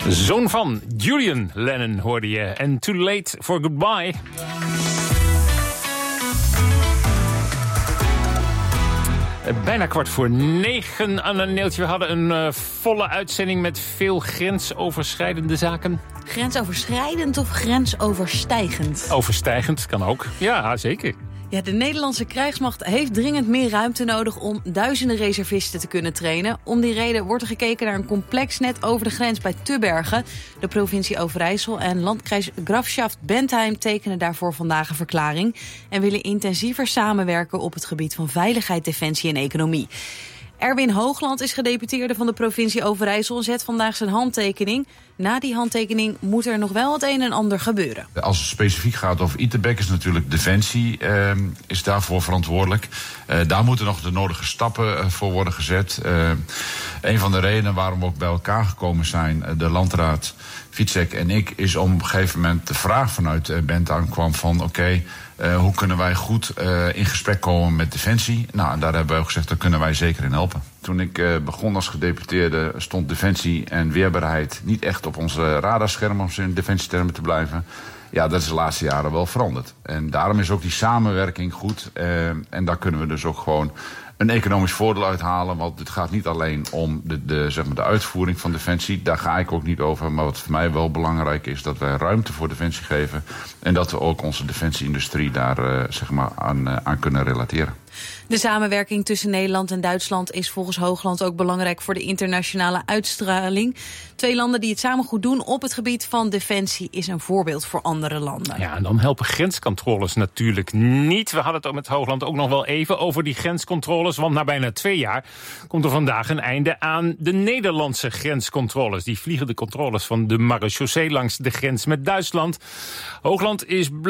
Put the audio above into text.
Zoon van Julian Lennon hoorde je. En Too Late for Goodbye. Bijna 8:45 aan een neeltje. We hadden een volle uitzending met veel grensoverschrijdende zaken. Grensoverschrijdend of grensoverstijgend? Overstijgend kan ook. Ja, zeker. Ja, de Nederlandse krijgsmacht heeft dringend meer ruimte nodig om duizenden reservisten te kunnen trainen. Om die reden wordt er gekeken naar een complex net over de grens bij Tubbergen. De provincie Overijssel en Landkreis Grafschaft Bentheim tekenen daarvoor vandaag een verklaring en willen intensiever samenwerken op het gebied van veiligheid, defensie en economie. Erwin Hoogland is gedeputeerde van de provincie Overijssel en zet vandaag zijn handtekening. Na die handtekening moet er nog wel het een en ander gebeuren. Als het specifiek gaat over ITERBEK is natuurlijk Defensie is daarvoor verantwoordelijk. Daar moeten nog de nodige stappen voor worden gezet. Een van de redenen waarom we ook bij elkaar gekomen zijn, de landraad, Fietsek en ik, is om op een gegeven moment de vraag vanuit Bentheim kwam van oké, hoe kunnen wij goed in gesprek komen met Defensie? Nou, en daar hebben we ook gezegd, daar kunnen wij zeker in helpen. Toen ik begon als gedeputeerde stond Defensie en weerbaarheid niet echt op onze radarscherm, om in defensietermen te blijven. Ja, dat is de laatste jaren wel veranderd. En daarom is ook die samenwerking goed. En daar kunnen we dus ook gewoon een economisch voordeel uithalen. Want het gaat niet alleen om de uitvoering van Defensie. Daar ga ik ook niet over. Maar wat voor mij wel belangrijk is, dat wij ruimte voor Defensie geven. En dat we ook onze defensieindustrie daar aan kunnen relateren. De samenwerking tussen Nederland en Duitsland is volgens Hoogland ook belangrijk voor de internationale uitstraling. 2 landen die het samen goed doen op het gebied van defensie is een voorbeeld voor andere landen. Ja, en dan helpen grenscontroles natuurlijk niet. We hadden het met Hoogland ook nog wel even over die grenscontroles. Want na bijna 2 jaar komt er vandaag een einde aan de Nederlandse grenscontroles. Die vliegende controles van de marechaussee langs de grens met Duitsland. Hoogland is